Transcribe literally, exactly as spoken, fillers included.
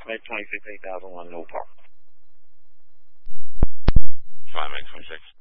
make twenty-six, eight thousand one, no park. Five, make twenty-six.